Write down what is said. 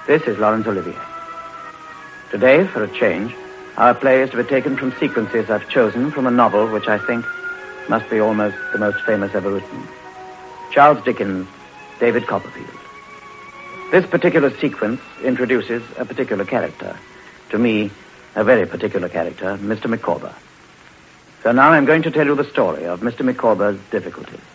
This is Laurence Olivier. Today, for a change, our play is to be taken from sequences I've chosen from a novel which I think must be almost the most famous ever written. Charles Dickens' David Copperfield. This particular sequence introduces a particular character. To me, a very particular character, Mr. Micawber. So now I'm going to tell you the story of Mr. Micawber's difficulties.